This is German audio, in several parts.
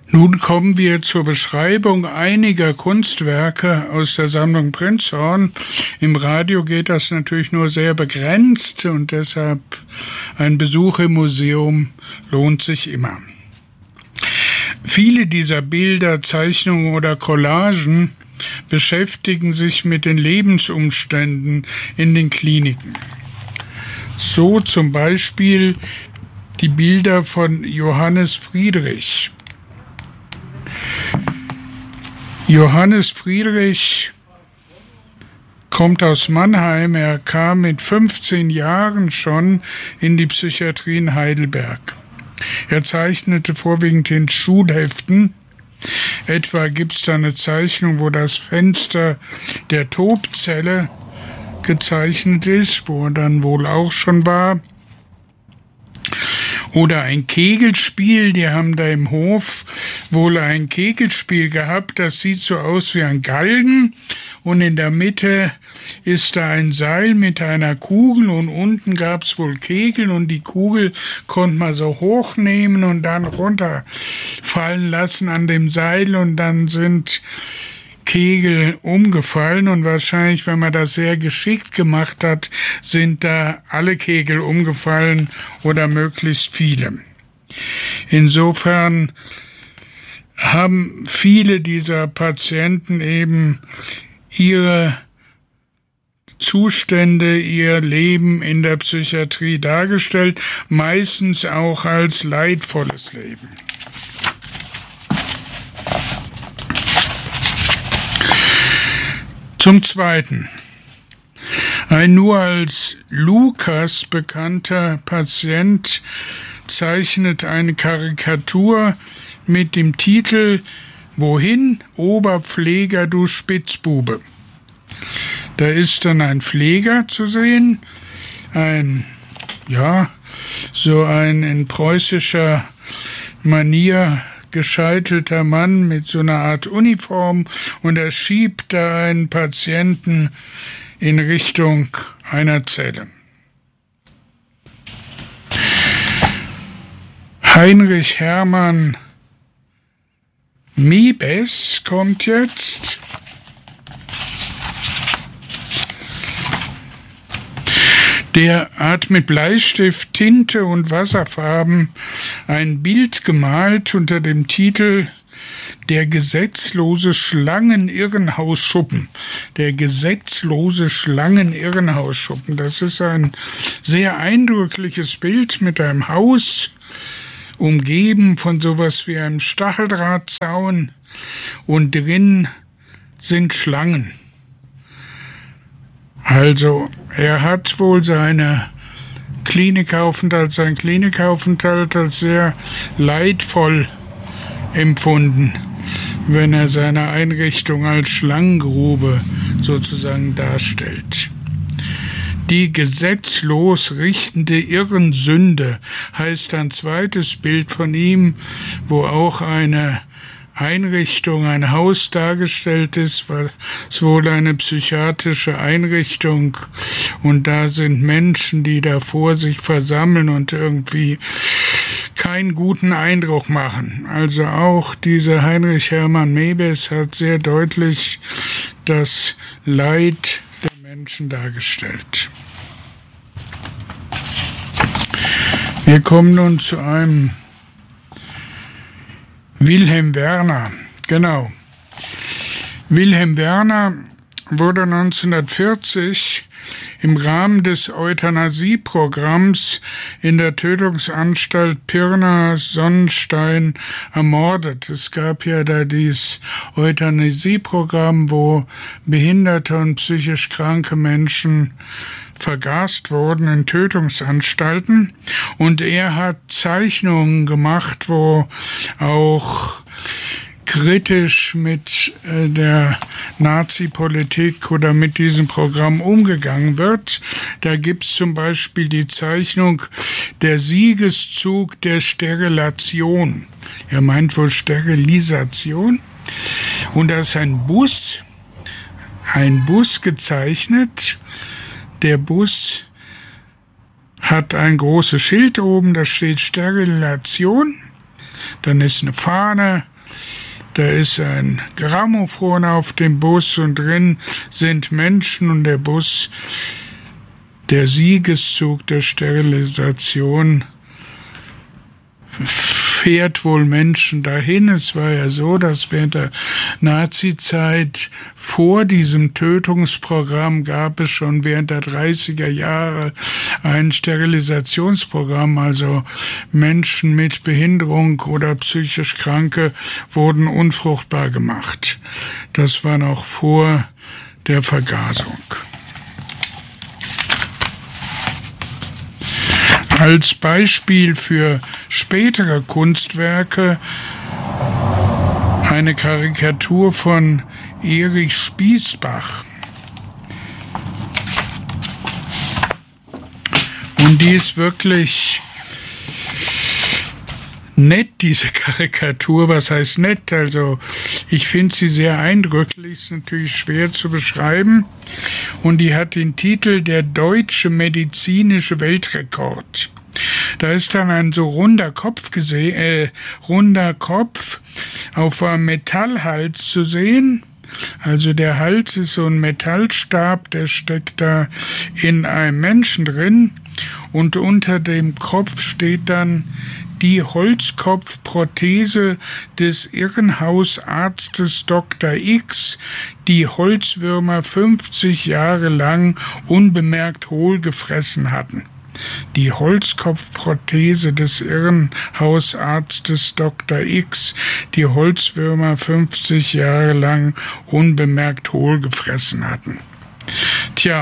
Nun kommen wir zur Beschreibung einiger Kunstwerke aus der Sammlung Prinzhorn. Im Radio geht das natürlich nur sehr begrenzt und deshalb ein Besuch im Museum lohnt sich immer. Viele dieser Bilder, Zeichnungen oder Collagen beschäftigen sich mit den Lebensumständen in den Kliniken. So zum Beispiel die Bilder von Johannes Friedrich. Johannes Friedrich kommt aus Mannheim. Er kam mit 15 Jahren schon in die Psychiatrie in Heidelberg. Er zeichnete vorwiegend in Schulheften. Etwa gibt es da eine Zeichnung, wo das Fenster der Tobzelle gezeichnet ist, wo er dann wohl auch schon war. Oder ein Kegelspiel, die haben da im Hof wohl ein Kegelspiel gehabt, das sieht so aus wie ein Galgen und in der Mitte ist da ein Seil mit einer Kugel und unten gab es wohl Kegel und die Kugel konnte man so hochnehmen und dann runterfallen lassen an dem Seil und dann sind Kegel umgefallen und wahrscheinlich, wenn man das sehr geschickt gemacht hat, sind da alle Kegel umgefallen oder möglichst viele. Insofern haben viele dieser Patienten eben ihre Zustände, ihr Leben in der Psychiatrie dargestellt, meistens auch als leidvolles Leben. Zum Zweiten. Ein nur als Lukas bekannter Patient zeichnet eine Karikatur mit dem Titel ¡Wohin, Oberpfleger, du Spitzbube! Da ist dann ein Pfleger zu sehen, ein in preußischer Manier gescheitelter Mann mit so einer Art Uniform und er schiebt da einen Patienten in Richtung einer Zelle. Heinrich Hermann Mebes kommt jetzt. Der hat mit Bleistift, Tinte und Wasserfarben ein Bild gemalt unter dem Titel »Der gesetzlose Schlangenirrenhausschuppen«. Der gesetzlose Schlangenirrenhausschuppen. Das ist ein sehr eindrückliches Bild mit einem Haus, umgeben von sowas wie einem Stacheldrahtzaun und drin sind Schlangen. Also, er hat wohl seinen Klinikaufenthalt als sehr leidvoll empfunden, wenn er seine Einrichtung als Schlangengrube sozusagen darstellt. Die gesetzlos richtende Irrensünde heißt ein zweites Bild von ihm, wo auch eine Einrichtung, ein Haus dargestellt ist, was wohl eine psychiatrische Einrichtung und da sind Menschen, die da vor sich versammeln und irgendwie keinen guten Eindruck machen. Also auch dieser Heinrich Hermann Mebes hat sehr deutlich das Leid der Menschen dargestellt. Wir kommen nun zu einem Wilhelm Werner, genau. Wilhelm Werner wurde 1940 im Rahmen des Euthanasieprogramms in der Tötungsanstalt Pirna-Sonnenstein ermordet. Es gab ja da dieses Euthanasieprogramm, wo behinderte und psychisch kranke Menschen vergast wurden in Tötungsanstalten. Und er hat Zeichnungen gemacht, wo auch kritisch mit der Nazi-Politik oder mit diesem Programm umgegangen wird. Da gibt es zum Beispiel die Zeichnung Der Siegeszug der Sterilation. Er meint wohl Sterilisation. Und da ist ein Bus gezeichnet. Der Bus hat ein großes Schild oben, da steht Sterilation. Dann ist eine Fahne Da ist ein Grammophon auf dem Bus und drin sind Menschen und der Bus, der Siegeszug der Sterilisation, fährt wohl Menschen dahin. Es war ja so, dass während der Nazizeit vor diesem Tötungsprogramm gab es schon während der 30er Jahre ein Sterilisationsprogramm, also Menschen mit Behinderung oder psychisch Kranke wurden unfruchtbar gemacht. Das war noch vor der Vergasung. Als Beispiel für spätere Kunstwerke eine Karikatur von Erich Spießbach. Und die ist wirklich nett, diese Karikatur. Was heißt nett? Also ich finde sie sehr eindrücklich, ist natürlich schwer zu beschreiben. Und die hat den Titel Der deutsche medizinische Weltrekord. Da ist dann ein so runder Kopf auf einem Metallhals zu sehen. Also der Hals ist so ein Metallstab, der steckt da in einem Menschen drin. Und unter dem Kopf steht dann die Holzkopfprothese des Irrenhausarztes Dr. X, die Holzwürmer 50 Jahre lang unbemerkt hohl gefressen hatten. Die Holzkopfprothese des Irrenhausarztes Dr. X, die Holzwürmer 50 Jahre lang unbemerkt hohl gefressen hatten. Tja,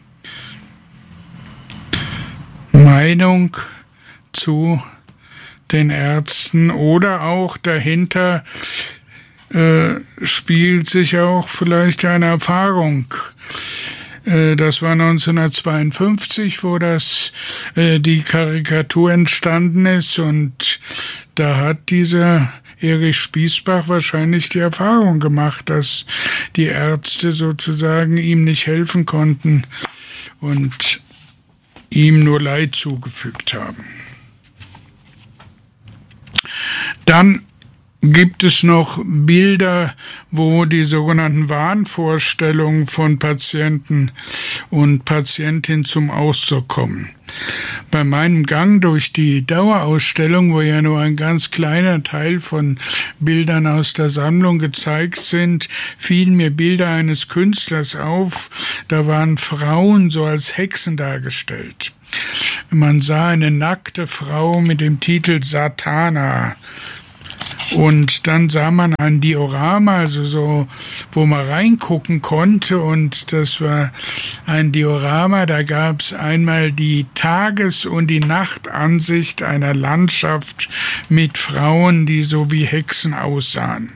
Meinung zu den Ärzten oder auch dahinter spielt sich auch vielleicht eine Erfahrung. Das war 1952, wo die Karikatur entstanden ist, und da hat dieser Erich Spießbach wahrscheinlich die Erfahrung gemacht, dass die Ärzte sozusagen ihm nicht helfen konnten und ihm nur Leid zugefügt haben. Dann gibt es noch Bilder, wo die sogenannten Wahnvorstellungen von Patienten und Patientinnen zum Ausdruck kommen. Bei meinem Gang durch die Dauerausstellung, wo ja nur ein ganz kleiner Teil von Bildern aus der Sammlung gezeigt sind, fielen mir Bilder eines Künstlers auf. Da waren Frauen so als Hexen dargestellt. Man sah eine nackte Frau mit dem Titel Satana. Und dann sah man ein Diorama, also so, wo man reingucken konnte, und das war ein Diorama, da gab es einmal die Tages- und die Nachtansicht einer Landschaft mit Frauen, die so wie Hexen aussahen.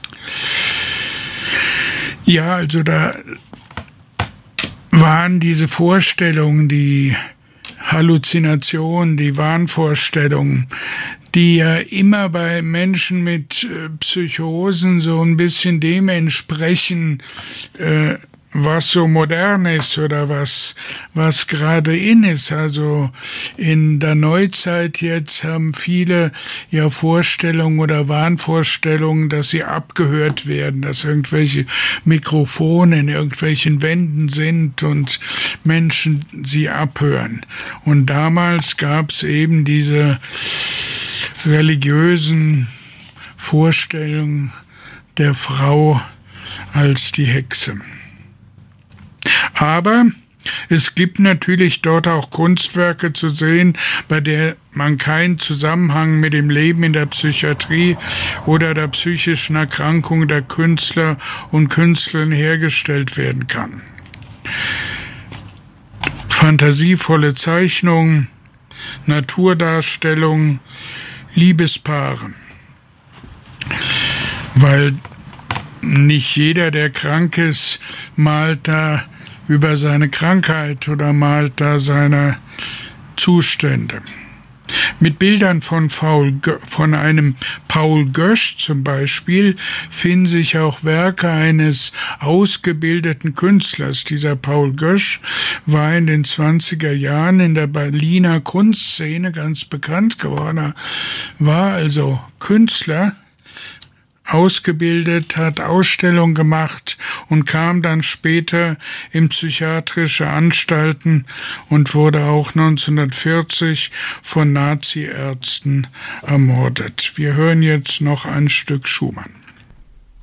Ja, also da waren diese Vorstellungen, die Halluzinationen, die Wahnvorstellungen, die ja immer bei Menschen mit Psychosen so ein bisschen dem entsprechen, was so modern ist oder was gerade in ist. Also in der Neuzeit jetzt haben viele ja Vorstellungen oder Wahnvorstellungen, dass sie abgehört werden, dass irgendwelche Mikrofone in irgendwelchen Wänden sind und Menschen sie abhören. Und damals gab es eben diese religiösen Vorstellungen der Frau als die Hexe. Aber es gibt natürlich dort auch Kunstwerke zu sehen, bei der man keinen Zusammenhang mit dem Leben in der Psychiatrie oder der psychischen Erkrankung der Künstler und Künstlerinnen hergestellt werden kann. Fantasievolle Zeichnungen, Naturdarstellungen, Liebespaare. Weil nicht jeder, der krank ist, malt da über seine Krankheit oder malt da seine Zustände. Mit Bildern von einem Paul Gösch zum Beispiel finden sich auch Werke eines ausgebildeten Künstlers. Dieser Paul Gösch war in den 20er Jahren in der Berliner Kunstszene ganz bekannt geworden. Er war also Künstler, ausgebildet, hat Ausstellung gemacht und kam dann später in psychiatrische Anstalten und wurde auch 1940 von Nazi-Ärzten ermordet. Wir hören jetzt noch ein Stück Schumann.